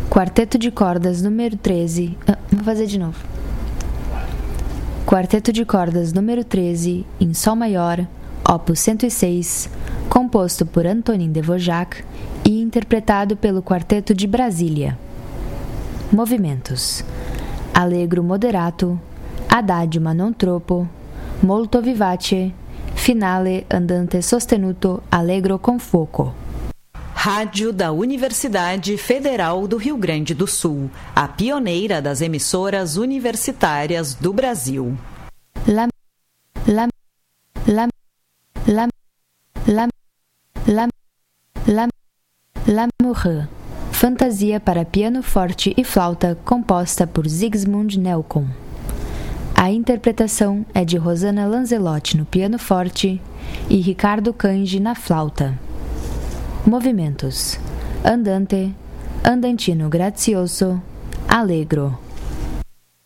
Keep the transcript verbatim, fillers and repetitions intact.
Quarteto de cordas número treze. Ah, vou fazer de novo. Quarteto de cordas número treze, em Sol maior, opus cento e seis, composto por Antonin Dvořák e interpretado pelo Quarteto de Brasília. Movimentos: Allegro moderato, adagio ma non troppo, molto vivace, finale andante sostenuto, allegro con fuoco. Rádio da Universidade Federal do Rio Grande do Sul, a pioneira das emissoras universitárias do Brasil. La, la, la, la, la, la, la, L'amour, fantasia para piano forte e flauta, composta por Sigismund Nelcon. A interpretação é de Rosana Lanzelotti no piano forte e Ricardo Cange na flauta. Movimentos: andante, andantino grazioso, allegro.